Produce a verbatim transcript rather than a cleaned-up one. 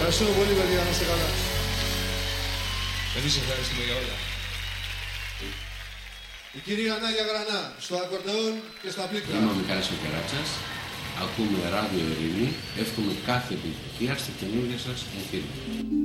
Ευχαριστούμε πολύ, παιδιά, να είστε καλά. Εμείς ευχαριστούμε για όλα. Η κυρία Νάγια Γρανά, στο ακορντεόν και στα πλήκτρα. Είμαι ο Μιχάλης Κεράτσας. Ακούμε Ράδιο Ειρήνη. Εύχομαι κάθε επιτυχία στα καινούργια σας εγχείρηματα.